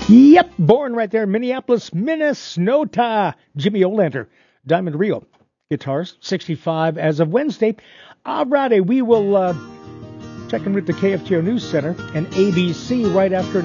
Yep, born right there in Minneapolis, Minnesota. Jimmy Olander, Diamond Rio, guitars, 65 as of Wednesday. Alrighty, we will check in with the KFTO News Center and ABC right after